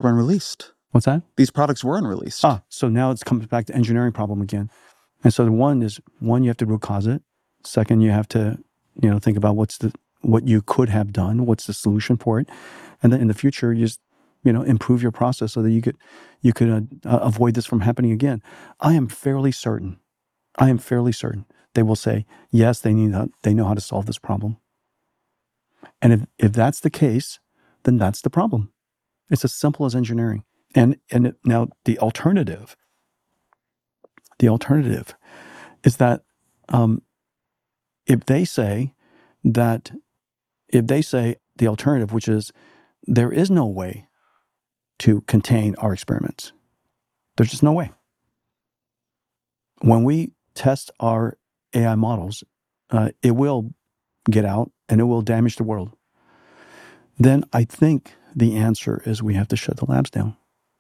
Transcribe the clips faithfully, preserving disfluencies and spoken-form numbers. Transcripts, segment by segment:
were unreleased. What's that? These products were unreleased. Ah, so now it comes back to engineering problem again. And so the one is, one, you have to root cause it. Second, you have to, you know, think about what's the, what you could have done, what's the solution for it. And then in the future, you just, you know, improve your process so that you could, you could uh, uh, avoid this from happening again. I am fairly certain, I am fairly certain they will say, yes, they need, to, they know how to solve this problem. And if, if that's the case, then that's the problem. It's as simple as engineering. And, and it, now the alternative, the alternative is that um, if they say that, if they say the alternative, which is there is no way to contain our experiments, there's just no way. When we test our A I models, uh, it will get out and it will damage the world. Then I think the answer is we have to shut the labs down.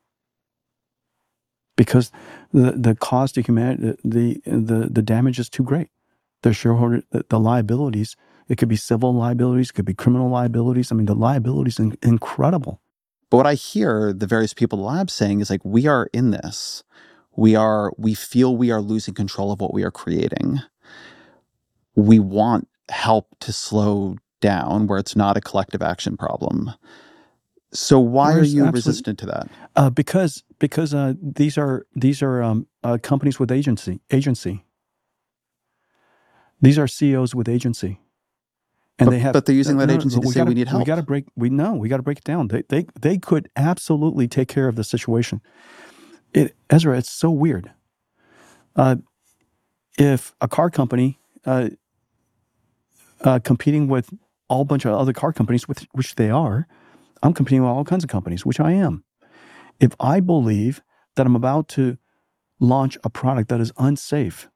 Because the, the cost to humanity, the, the, the damage is too great. The shareholder, the, the liabilities, it could be civil liabilities, it could be criminal liabilities. I mean, the liabilities are incredible. But what I hear the various people in the lab saying is like, we are in this. We are, we feel we are losing control of what we are creating. We want help to slow down where it's not a collective action problem. So why There's are you absolute- resistant to that? Uh, because because uh, these are these are um, uh, companies with agency agency. These are C E Os with agency, and but, they have. But they're using uh, that no, agency no, to we say gotta, we need help. We got to break. We no. We got to break it down. They they they could absolutely take care of the situation. It, Ezra, it's so weird. Uh, if a car company uh, uh, competing with all bunch of other car companies, with which they are, I'm competing with all kinds of companies, which I am. If I believe that I'm about to launch a product that is unsafe,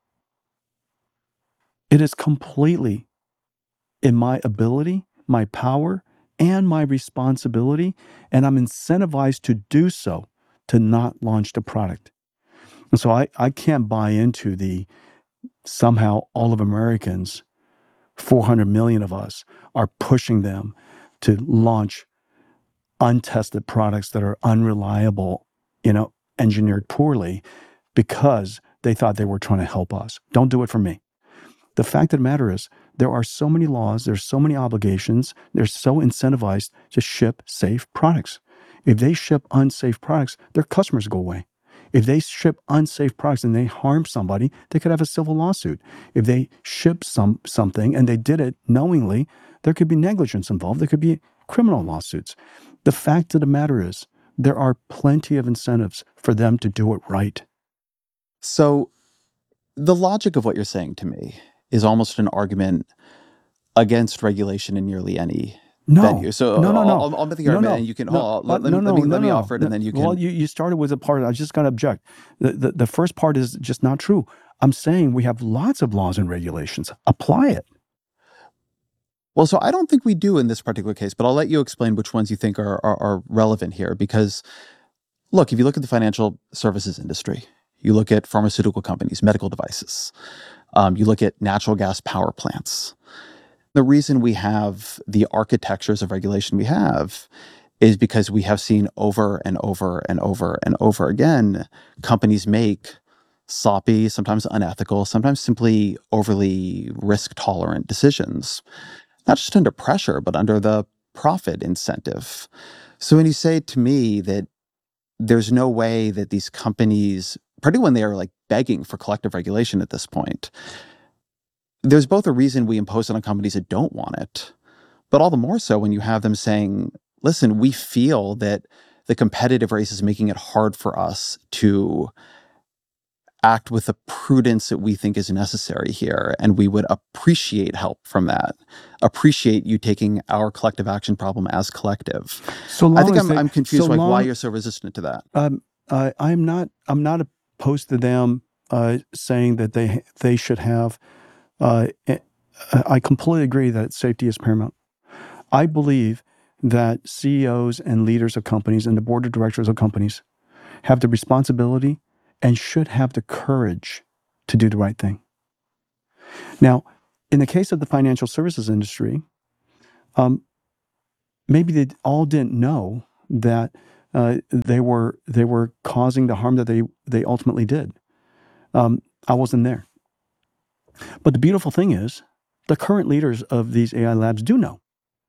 it is completely in my ability, my power, and my responsibility, and I'm incentivized to do so, to not launch the product. And so I, I can't buy into the somehow all of Americans, four hundred million of us, are pushing them to launch untested products that are unreliable, you know, engineered poorly because they thought they were trying to help us. Don't do it for me. The fact of the matter is there are so many laws, there's so many obligations, they're so incentivized to ship safe products. If they ship unsafe products, their customers go away. If they ship unsafe products and they harm somebody, they could have a civil lawsuit. If they ship some something and they did it knowingly, there could be negligence involved. There could be criminal lawsuits. The fact of the matter is there are plenty of incentives for them to do it right. So the logic of what you're saying to me is almost an argument against regulation in nearly any No, venue. So no, no, no. I'll, I'll make the No, argument no. and you can, No, hold on, uh, let, let, no, me- no, let me, no, let me no. offer it and then you can. Well, you, you started with a part, I just got to object. The, the, the first part is just not true. I'm saying we have lots of laws and regulations. Apply it. Well, so I don't think we do in this particular case, but I'll let you explain which ones you think are, are, are relevant here. Because look, if you look at the financial services industry, you look at pharmaceutical companies, medical devices, um, you look at natural gas power plants. The reason we have the architectures of regulation we have is because we have seen over and over and over and over again, companies make sloppy, sometimes unethical, sometimes simply overly risk-tolerant decisions, not just under pressure, but under the profit incentive. So when you say to me that there's no way that these companies, particularly when they are like begging for collective regulation at this point, there's both a reason we impose it on companies that don't want it, but all the more so when you have them saying, listen, we feel that the competitive race is making it hard for us to act with the prudence that we think is necessary here, and we would appreciate help from that, appreciate you taking our collective action problem as collective. So long I think as I'm, they, I'm confused so like long, why you're so resistant to that. Um, uh, I'm not. I'm not opposed to them uh, saying that they they should have. Uh, I completely agree that safety is paramount. I believe that C E Os and leaders of companies and the board of directors of companies have the responsibility and should have the courage to do the right thing. Now, in the case of the financial services industry, um, maybe they all didn't know that uh, they were they were causing the harm that they they ultimately did. Um, I wasn't there. But the beautiful thing is, the current leaders of these A I labs do know.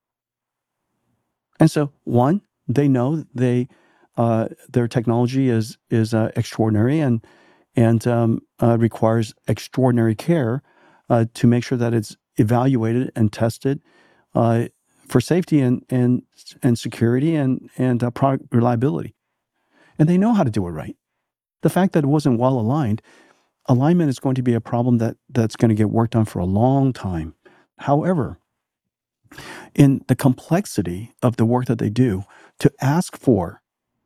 And so, one, they know they uh, their technology is is uh, extraordinary and and um, uh, requires extraordinary care uh, to make sure that it's evaluated and tested uh, for safety and and and security and and uh, product reliability. And they know how to do it right. The fact that it wasn't well aligned, alignment is going to be a problem that that's going to get worked on for a long time. However, in the complexity of the work that they do, to ask for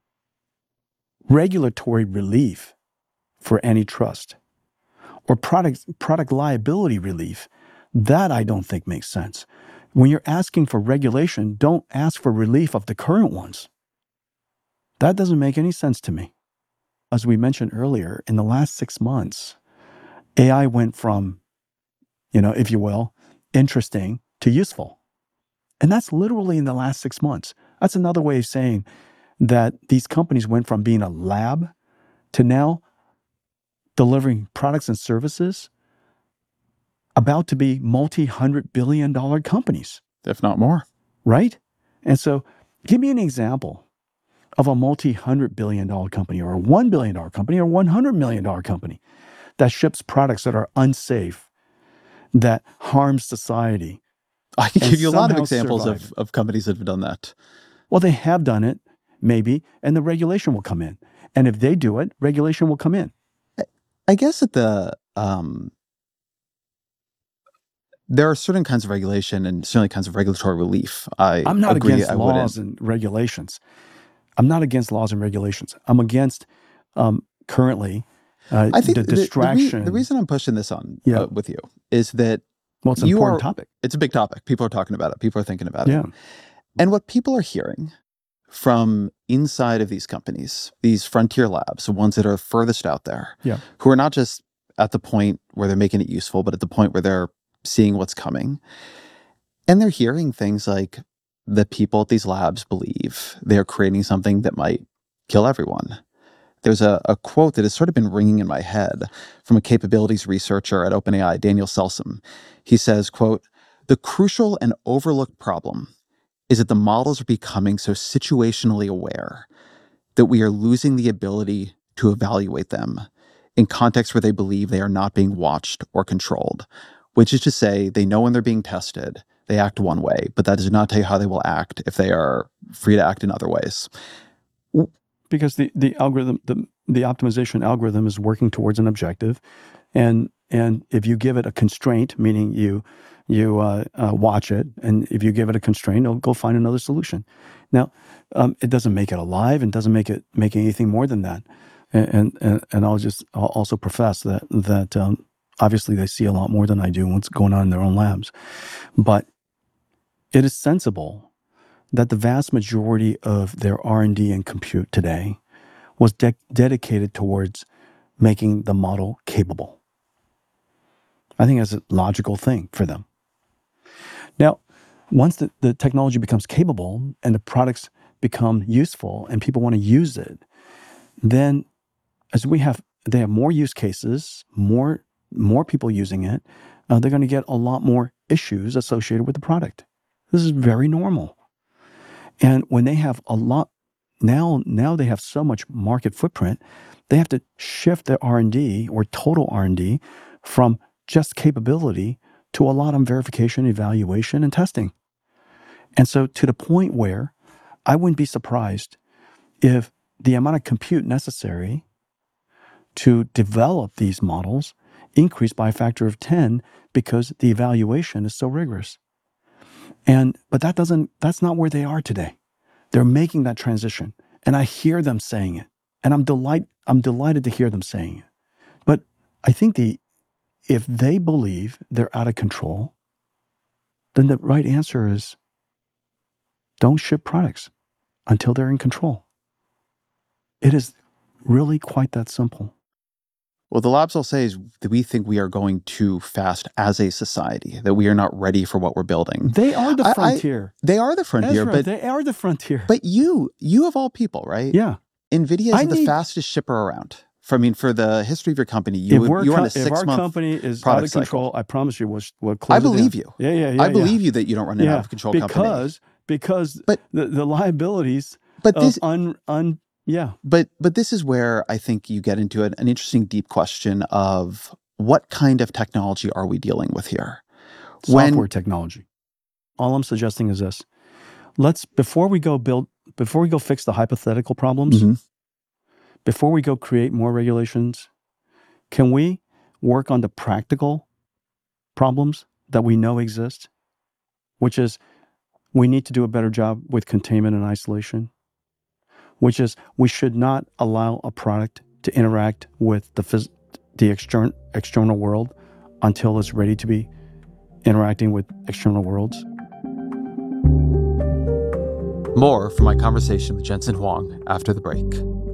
regulatory relief for antitrust or product product liability relief, that I don't think makes sense. When you're asking for regulation, don't ask for relief of the current ones. That doesn't make any sense to me. As we mentioned earlier, in the last six months, A I went from, you know, if you will, interesting to useful. And that's literally in the last six months. That's another way of saying that these companies went from being a lab to now delivering products and services about to be multi-hundred billion dollar companies, if not more. right? And so give me an example of a multi-hundred billion dollar company or a one billion dollar company or one hundred million dollar company that ships products that are unsafe, that harm society. I can And give you a lot of somehow examples of, survive. of companies that have done that. Well, they have done it, maybe, and the regulation will come in. And if they do it, regulation will come in. I guess at the um, there are certain kinds of regulation and certainly kinds of regulatory relief. I I'm not agree. against I wouldn't. laws and regulations. I'm not against laws and regulations. I'm against um, currently uh, I think the the, the, re- distraction. the reason I'm pushing this on Yeah. uh, with you is that Well, it's an you important are. topic. It's a big topic. People are talking about it. People are thinking about Yeah. it. And what people are hearing from inside of these companies, these frontier labs, the ones that are furthest out there, Yeah. who are not just at the point where they're making it useful, but at the point where they're seeing what's coming. And they're hearing things like the people at these labs believe they're creating something that might kill everyone. There's a, a quote that has sort of been ringing in my head from a capabilities researcher at OpenAI, Daniel Selsom. He says, quote, "The crucial and overlooked problem is that the models are becoming so situationally aware that we are losing the ability to evaluate them in contexts where they believe they are not being watched or controlled, which is to say they know when they're being tested, they act one way, but that does not tell you how they will act if they are free to act in other ways." Because the, the algorithm, the, the optimization algorithm is working towards an objective. And and if you give it a constraint, meaning you you uh, uh, watch it, and if you give it a constraint, it'll go find another solution. Now, um, it doesn't make it alive and doesn't make it make anything more than that. And and and I'll just I'll also profess that that um, obviously they see a lot more than I do what's going on in their own labs, but it is sensible that the vast majority of their R and D and compute today was de- dedicated towards making the model capable. I think that's a logical thing for them. Now, once the, the technology becomes capable and the products become useful and people want to use it, then as we have, they have more use cases, more more people using it, uh, they're going to get a lot more issues associated with the product. This is very normal. And when they have a lot, now now they have so much market footprint, they have to shift their R and D or total R and D from just capability to a lot on verification, evaluation, and testing. And so to the point where I wouldn't be surprised if the amount of compute necessary to develop these models increased by a factor of ten because the evaluation is so rigorous. And but that doesn't that's not where they are today. They're making that transition. And I hear them saying it. And I'm delight I'm delighted to hear them saying it. But I think the if they believe they're out of control, then the right answer is don't ship products until they're in control. It is really quite that simple. Well, the labs will say is that we think we are going too fast as a society, that we are not ready for what we're building. They are the I- I- frontier. They are the frontier, Ezra, but they are the frontier. but you, you of all people, right? yeah. NVIDIA is I the need- fastest shipper around. For, I mean, for the history of your company, you If, would, we're you were on co- a if our six month. company is out product of control, cycle. I promise you, we'll, we'll close I it down. believe you. Yeah, yeah, yeah. I yeah. believe you that you don't run an yeah. out of control company. because because But- the, the liabilities But of this, un un yeah. but but this is where I think you get into an, an interesting, deep question of what kind of technology are we dealing with here? When- software technology. All I'm suggesting is this: let's before we go build, before we go fix the hypothetical problems, Mhm. before we go create more regulations, can we work on the practical problems that we know exist, which is we need to do a better job with containment and isolation, which is we should not allow a product to interact with the phys- the external external world until it's ready to be interacting with external worlds. More from my conversation with Jensen Huang after the break.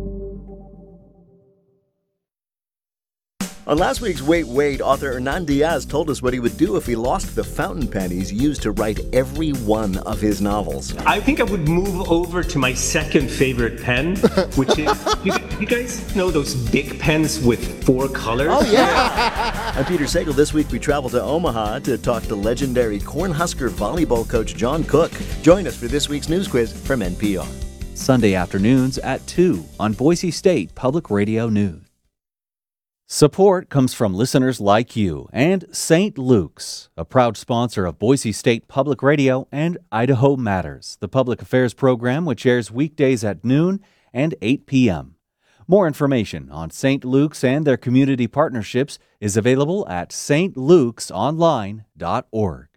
On last week's Wait, Wait, author Hernan Diaz told us what he would do if he lost the fountain pen he's used to write every one of his novels. I think I would move over to my second favorite pen, which is, you, you guys know those big pens with four colors? Oh, yeah! I'm Peter Sagal. This week we travel to Omaha to talk to legendary Cornhusker volleyball coach John Cook. Join us for this week's news quiz from N P R. Sunday afternoons at two on Boise State Public Radio News. Support comes from listeners like you and Saint Luke's, a proud sponsor of Boise State Public Radio and Idaho Matters, the public affairs program which airs weekdays at noon and eight p.m. More information on Saint Luke's and their community partnerships is available at s t lukes online dot org.